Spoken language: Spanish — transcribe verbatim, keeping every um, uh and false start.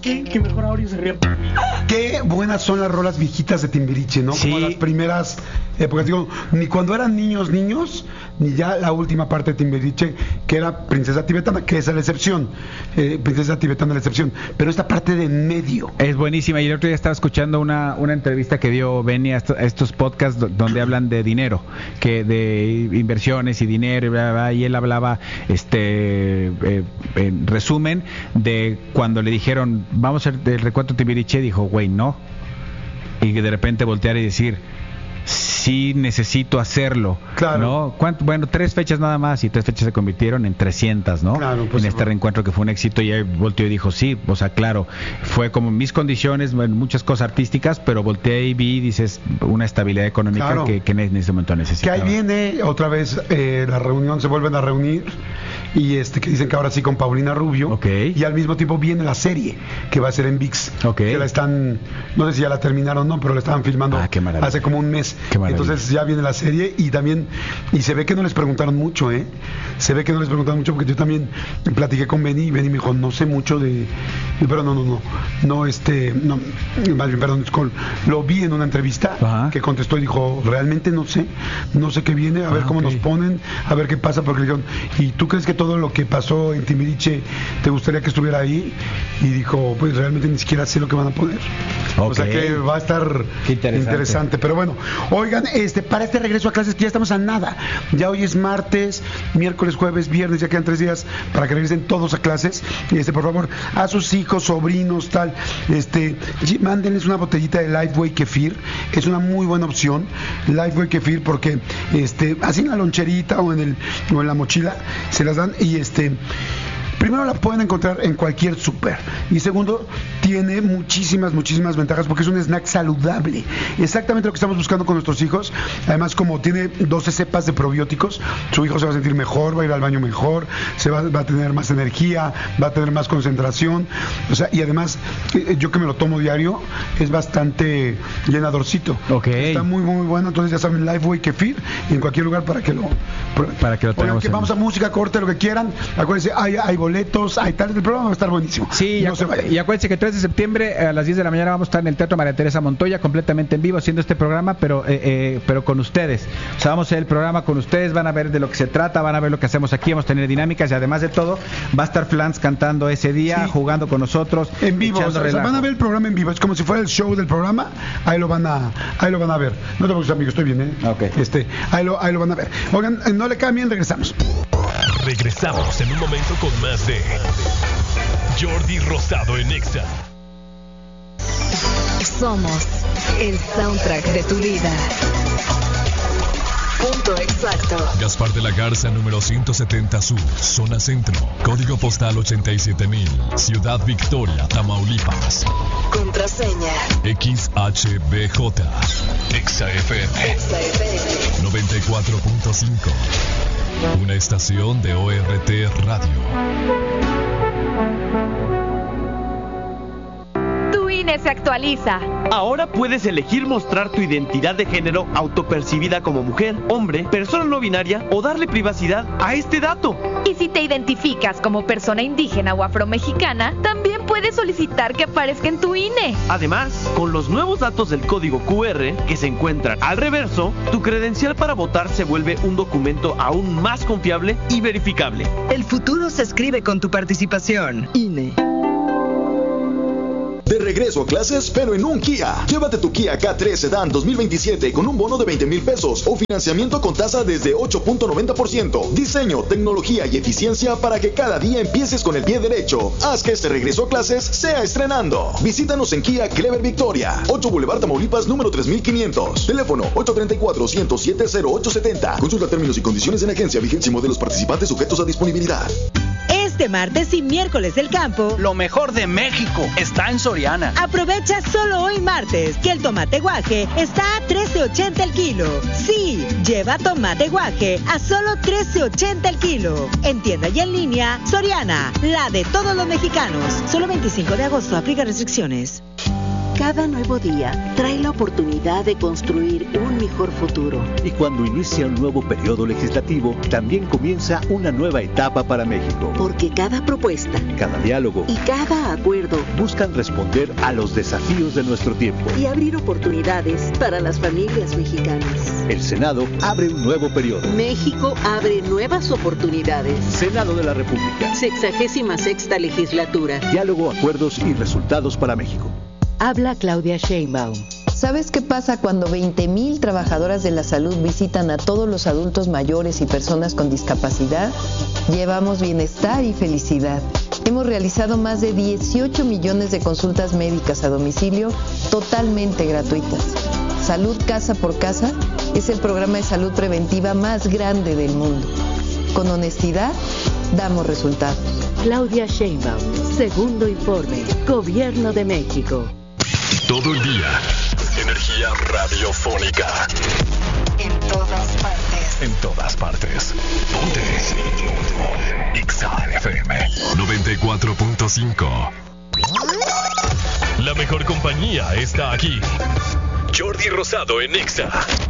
qué? Que mejor ahora yo se rían por mí. Qué buenas son las rolas viejitas de Timbiriche, ¿no? Sí. Como las primeras épocas. Digo, ni cuando eran niños, niños, ni ya la última parte de Timbiriche, que era Princesa Tibetana, que esa es la excepción. Eh, Princesa Tibetana es la excepción. Pero esta parte de en medio. Es buenísima. Y el otro día estaba escuchando una, una entrevista que dio Benny a, esto, a estos podcasts do- donde hablan de dinero, que de inversiones y dinero, y, bla, bla, bla, y él hablaba, este, eh, en resumen, de cuando le dijeron, vamos a hacer el recuento de Timbiriche, dijo, güey, no. Y que de repente voltear y decir, sí necesito hacerlo, Claro. ¿no? ¿Cuánto? Bueno, tres fechas nada más, y tres fechas se convirtieron en trescientas, ¿no? Claro, pues, en este bueno. reencuentro que fue un éxito, y él volteó y dijo, sí, o sea, claro, fue como mis condiciones, bueno, muchas cosas artísticas, pero volteé y vi, dices, una estabilidad económica Claro. que, que en ese momento Que necesitaba. ahí viene otra vez eh, la reunión, se vuelven a reunir y este que dicen que ahora sí con Paulina Rubio. Ok. Y al mismo tiempo viene la serie que va a ser en ViX. Ok. Que la están, no sé si ya la terminaron o no, pero la estaban filmando Ah, qué maravilla. hace como un mes. Qué maravilla. Entonces ya viene la serie y también, y se ve que no les preguntaron mucho, ¿eh? Se ve que no les preguntaron mucho porque yo también platiqué con Benny y Benny me dijo, no sé mucho de... Pero no, no, no, no, este, no, más bien, perdón, con- lo vi en una entrevista. Ajá. Que contestó y dijo, realmente no sé, no sé qué viene, a ver Ah, cómo ok. nos ponen, a ver qué pasa, porque le dijeron, ¿y tú crees que todo lo que pasó en Timbiriche te gustaría que estuviera ahí? Y dijo, pues realmente ni siquiera sé lo que van a poner. O sea Ok. que va a estar Qué interesante. interesante. Pero bueno, oigan, este, para este regreso a clases, que ya estamos a nada. Ya hoy es martes, miércoles, jueves, viernes, ya quedan tres días para que regresen todos a clases. Y este, por favor, a sus hijos, sobrinos, tal, este, sí, mándenles una botellita de Lifeway Kefir. Es una muy buena opción, Lifeway Kefir, porque este, así en la loncherita o en el o en la mochila se las dan y este. Primero, la pueden encontrar en cualquier súper. Y segundo, tiene muchísimas, muchísimas ventajas porque es un snack saludable. Exactamente lo que estamos buscando con nuestros hijos. Además, como tiene doce cepas de probióticos, su hijo se va a sentir mejor, va a ir al baño mejor, se va, va a tener más energía, va a tener más concentración. O sea, y además, eh, yo que me lo tomo diario, es bastante llenadorcito. Ok. Está muy, muy bueno. Entonces, ya saben, Lifeway Kefir y en cualquier lugar para que lo prueben. Para que lo Oigan, tengamos que en- vamos a música, corte, lo que quieran. Acuérdense, hay, hay boletos, hay tal, el programa va a estar buenísimo. Sí, no y, se acu- vayan. y acuérdense que el tres de septiembre a las diez de la mañana vamos a estar en el Teatro María Teresa Montoya completamente en vivo haciendo este programa, pero eh, eh, pero con ustedes. O sea, vamos a hacer el programa con ustedes, van a ver de lo que se trata, van a ver lo que hacemos aquí, vamos a tener dinámicas y además de todo va a estar Flans cantando ese día, Sí. jugando con nosotros. En vivo, o echando sea, o sea, relajo. van a ver el programa en vivo, es como si fuera el show del programa, ahí lo van a, ahí lo van a ver. No te preocupes, amigo, estoy bien, ¿eh? Ok. Este, ahí lo, ahí lo van a ver. Oigan, eh, no le cambien, regresamos. Regresamos en un momento con más de Jordi Rosado en Exa. Somos el soundtrack de tu vida. Punto exacto. Gaspar de la Garza, número ciento setenta Sur, zona centro. Código postal ochenta y siete mil. Ciudad Victoria, Tamaulipas. Contraseña. X H B J. Exa F M. Exa F M. noventa y cuatro punto cinco. Una estación de O R T Radio. Tu I N E se actualiza. Ahora puedes elegir mostrar tu identidad de género autopercibida como mujer, hombre, persona no binaria o darle privacidad a este dato. Y si te identificas como persona indígena o afromexicana, también puedes solicitar que aparezca en tu I N E. Además, con los nuevos datos del código Q R que se encuentran al reverso, tu credencial para votar se vuelve un documento aún más confiable y verificable. El futuro se escribe con tu participación. I N E. De regreso a clases, pero en un Kia. Llévate tu Kia K tres Sedan dos mil veintisiete con un bono de veinte mil pesos o financiamiento con tasa desde ocho punto noventa por ciento. Diseño, tecnología y eficiencia para que cada día empieces con el pie derecho. Haz que este regreso a clases sea estrenando. Visítanos en Kia Clever Victoria, ocho Boulevard Tamaulipas, número tres mil quinientos. Teléfono ocho tres cuatro, uno cero siete, cero ocho siete cero. Consulta términos y condiciones en agencia, vigencia y modelos participantes sujetos a disponibilidad. Este martes y miércoles del campo, lo mejor de México está en Soriana. Aprovecha solo hoy martes que el tomate guaje está a trece ochenta el kilo. Sí, lleva tomate guaje a solo trece ochenta el kilo. En tienda y en línea, Soriana, la de todos los mexicanos. Solo veinticinco de agosto, aplica restricciones. Cada nuevo día trae la oportunidad de construir un mejor futuro. Y cuando inicia un nuevo periodo legislativo, también comienza una nueva etapa para México. Porque cada propuesta, cada diálogo y cada acuerdo buscan responder a los desafíos de nuestro tiempo y abrir oportunidades para las familias mexicanas. El Senado abre un nuevo periodo. México abre nuevas oportunidades. Senado de la República. Sexagésima sexta legislatura. Diálogo, acuerdos y resultados para México. Habla Claudia Sheinbaum. ¿Sabes qué pasa cuando veinte mil trabajadoras de la salud visitan a todos los adultos mayores y personas con discapacidad? Llevamos bienestar y felicidad. Hemos realizado más de dieciocho millones de consultas médicas a domicilio totalmente gratuitas. Salud Casa por Casa es el programa de salud preventiva más grande del mundo. Con honestidad, damos resultados. Claudia Sheinbaum, segundo informe, Gobierno de México. Todo el día, energía radiofónica. En todas partes. En todas partes. Ponte. Exa F M noventa y cuatro punto cinco. La mejor compañía está aquí. Jordi Rosado en Exa.